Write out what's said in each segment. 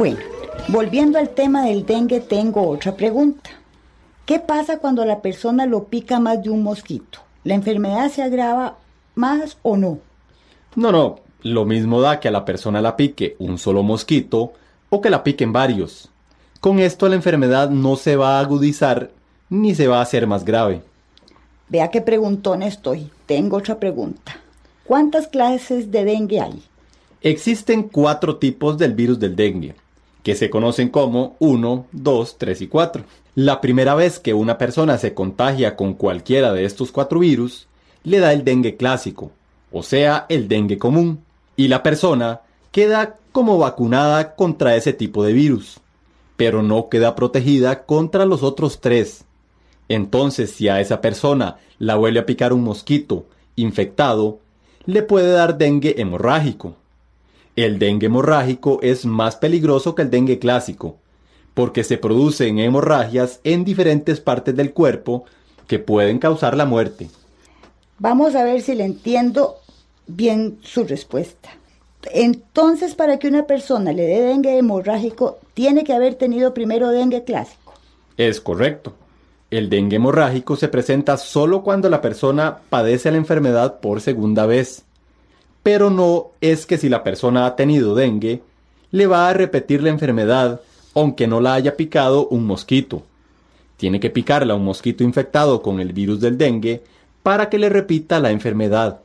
Bueno, volviendo al tema del dengue, tengo otra pregunta. ¿Qué pasa cuando a la persona lo pica más de un mosquito? ¿La enfermedad se agrava más o no? No, lo mismo da que a la persona la pique un solo mosquito o que la piquen varios. Con esto la enfermedad no se va a agudizar ni se va a hacer más grave. Vea qué preguntón estoy. Tengo otra pregunta. ¿Cuántas clases de dengue hay? Existen 4 tipos del virus del dengue, que se conocen como 1, 2, 3 y 4. La primera vez que una persona se contagia con cualquiera de estos 4 virus, le da el dengue clásico, o sea, el dengue común, y la persona queda como vacunada contra ese tipo de virus, pero no queda protegida contra los otros 3. Entonces, si a esa persona la vuelve a picar un mosquito infectado, le puede dar dengue hemorrágico. El dengue hemorrágico es más peligroso que el dengue clásico, porque se producen hemorragias en diferentes partes del cuerpo que pueden causar la muerte. Vamos a ver si le entiendo bien su respuesta. Entonces, para que una persona le dé dengue hemorrágico, tiene que haber tenido primero dengue clásico. Es correcto. El dengue hemorrágico se presenta solo cuando la persona padece la enfermedad por segunda vez. Pero no es que si la persona ha tenido dengue, le va a repetir la enfermedad, aunque no la haya picado un mosquito. Tiene que picarla un mosquito infectado con el virus del dengue para que le repita la enfermedad.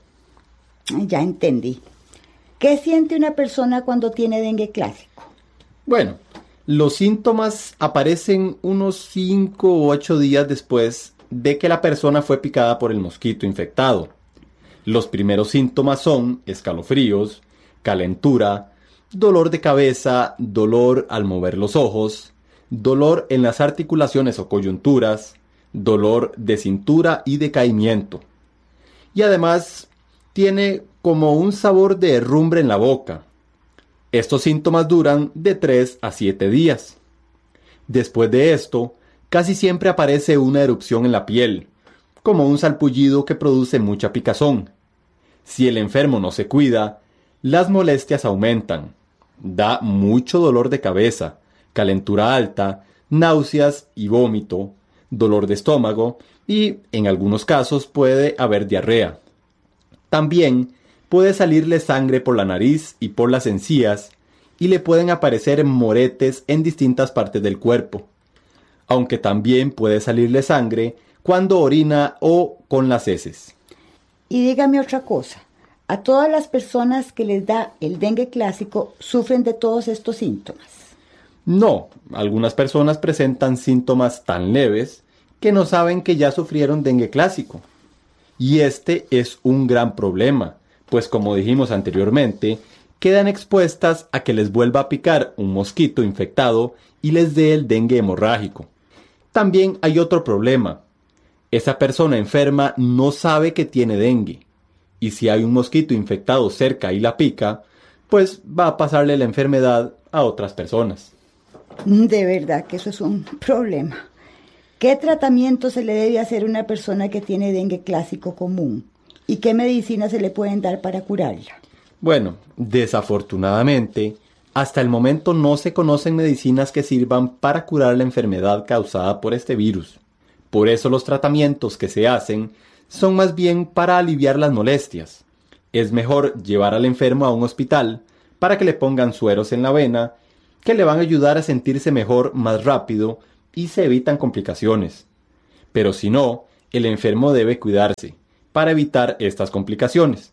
Ya entendí. ¿Qué siente una persona cuando tiene dengue clásico? Bueno, los síntomas aparecen unos 5 u 8 días después de que la persona fue picada por el mosquito infectado. Los primeros síntomas son escalofríos, calentura, dolor de cabeza, dolor al mover los ojos, dolor en las articulaciones o coyunturas, dolor de cintura y decaimiento. Y además tiene como un sabor de herrumbre en la boca. Estos síntomas duran de 3 a 7 días. Después de esto, casi siempre aparece una erupción en la piel, como un salpullido que produce mucha picazón. Si el enfermo no se cuida, las molestias aumentan. Da mucho dolor de cabeza, calentura alta, náuseas y vómito, dolor de estómago y, en algunos casos, puede haber diarrea. También puede salirle sangre por la nariz y por las encías y le pueden aparecer moretes en distintas partes del cuerpo. Aunque también puede salirle sangre cuando orina o con las heces. Y dígame otra cosa. ¿A todas las personas que les da el dengue clásico sufren de todos estos síntomas? No, algunas personas presentan síntomas tan leves que no saben que ya sufrieron dengue clásico. Y este es un gran problema, pues como dijimos anteriormente, quedan expuestas a que les vuelva a picar un mosquito infectado y les dé el dengue hemorrágico. También hay otro problema. Esa persona enferma no sabe que tiene dengue. Y si hay un mosquito infectado cerca y la pica, pues va a pasarle la enfermedad a otras personas. De verdad que eso es un problema. ¿Qué tratamiento se le debe hacer a una persona que tiene dengue clásico común? ¿Y qué medicinas se le pueden dar para curarla? Bueno, desafortunadamente, hasta el momento no se conocen medicinas que sirvan para curar la enfermedad causada por este virus. Por eso los tratamientos que se hacen son más bien para aliviar las molestias. Es mejor llevar al enfermo a un hospital para que le pongan sueros en la vena, que le van a ayudar a sentirse mejor más rápido y se evitan complicaciones. Pero si no, el enfermo debe cuidarse para evitar estas complicaciones.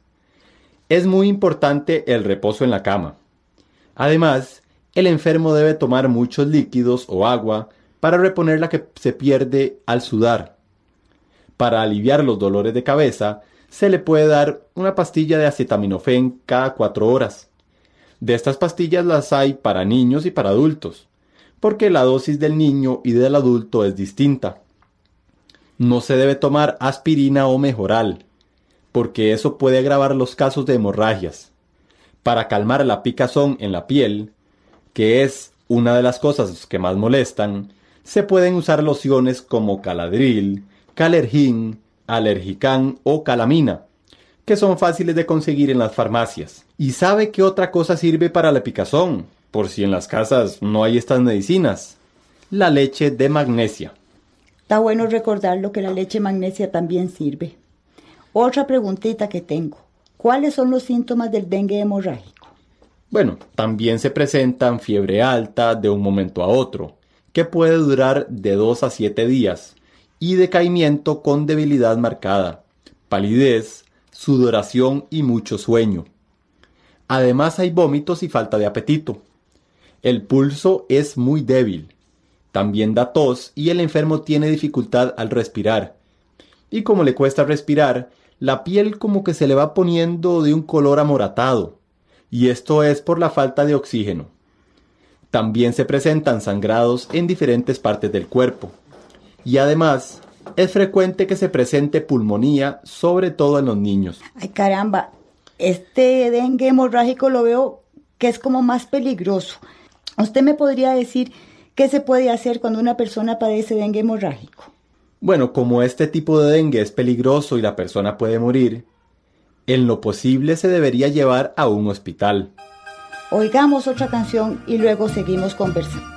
Es muy importante el reposo en la cama. Además, el enfermo debe tomar muchos líquidos o agua para reponer la que se pierde al sudar. Para aliviar los dolores de cabeza, se le puede dar una pastilla de acetaminofén cada 4 horas. De estas pastillas las hay para niños y para adultos, porque la dosis del niño y del adulto es distinta. No se debe tomar aspirina o Mejoral, porque eso puede agravar los casos de hemorragias. Para calmar la picazón en la piel, que es una de las cosas que más molestan, se pueden usar lociones como Caladril, Calergin, Alergican o Calamina, que son fáciles de conseguir en las farmacias. ¿Y sabe qué otra cosa sirve para la picazón? por si en las casas no hay estas medicinas. La leche de magnesia. Está bueno recordarlo que la leche magnesia también sirve. Otra preguntita que tengo. ¿Cuáles son los síntomas del dengue hemorrágico? Bueno, también se presentan fiebre alta de un momento a otro, que puede durar de 2 a 7 días, y decaimiento con debilidad marcada, palidez, sudoración y mucho sueño. Además hay vómitos y falta de apetito. El pulso es muy débil. También da tos y el enfermo tiene dificultad al respirar. Y como le cuesta respirar, la piel como que se le va poniendo de un color amoratado. Y esto es por la falta de oxígeno. También se presentan sangrados en diferentes partes del cuerpo. Y además, es frecuente que se presente pulmonía, sobre todo en los niños. Ay, caramba, este dengue hemorrágico lo veo que es como más peligroso. ¿Usted me podría decir qué se puede hacer cuando una persona padece dengue hemorrágico? Bueno, como este tipo de dengue es peligroso y la persona puede morir, en lo posible se debería llevar a un hospital. Oigamos otra canción y luego seguimos conversando.